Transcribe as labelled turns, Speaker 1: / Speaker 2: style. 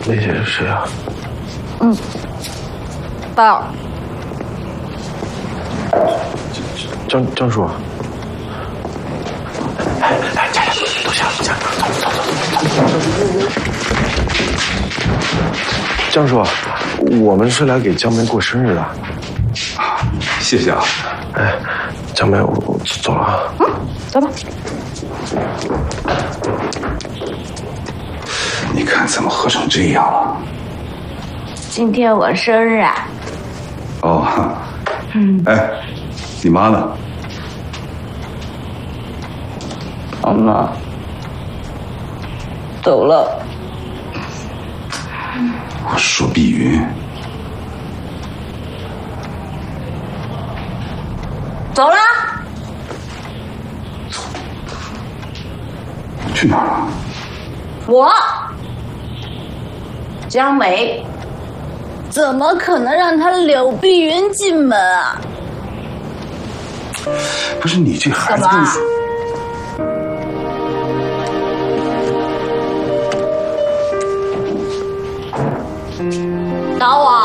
Speaker 1: 那些是谁啊？
Speaker 2: 到。
Speaker 1: 张叔。哎，家里都下了，走。张叔，我们是来给江梅过生日的。
Speaker 3: 谢谢啊。
Speaker 1: 哎，江梅，我走了啊。
Speaker 2: 走吧。
Speaker 3: 你看怎么喝成这样了？
Speaker 2: 今天我生日啊。
Speaker 3: 哦。哎，你妈呢？
Speaker 2: 我妈走了。
Speaker 3: 我说碧云。
Speaker 2: 走了。
Speaker 3: 去哪儿了？
Speaker 2: 我江梅怎么可能让他柳碧云进门啊？
Speaker 3: 不是你这孩子
Speaker 2: 干嘛？刀啊！